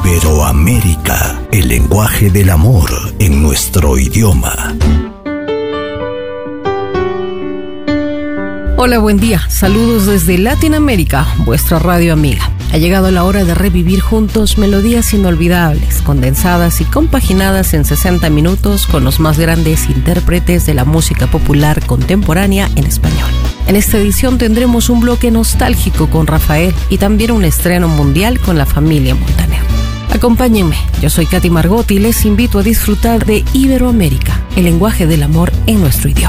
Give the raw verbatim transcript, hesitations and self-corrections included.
Iberoamérica, el lenguaje del amor en nuestro idioma. Hola, buen día. Saludos desde Latinoamérica, vuestra radio amiga. Ha llegado la hora de revivir juntos melodías inolvidables, condensadas y compaginadas en sesenta minutos con los más grandes intérpretes de la música popular contemporánea en español. En esta edición tendremos un bloque nostálgico con Rafael y también un estreno mundial con la familia Montaner. Acompáñenme, yo soy Katy Margot y les invito a disfrutar de Iberoamérica, el lenguaje del amor en nuestro idioma.